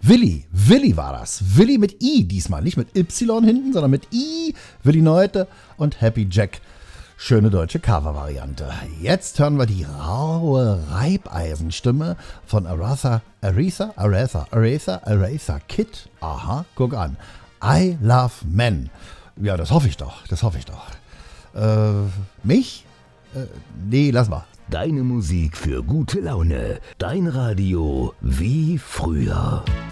Willi war das. Willi mit I diesmal, nicht mit Y hinten, sondern mit I. Willi Neute und Happy Jack. Schöne deutsche Cover-Variante. Jetzt hören wir die raue Reibeisenstimme von Aretha Kitt. Aha, guck an. I Love Men. Ja, das hoffe ich doch. Mich? Nee, lass mal. Deine Musik für gute Laune. Dein Radio wie früher.